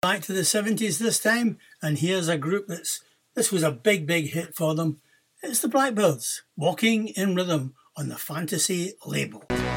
Back to the 70s this time, and here's a group this was a big hit for them. It's the Blackbirds, Walking in Rhythm on the Fantasy label.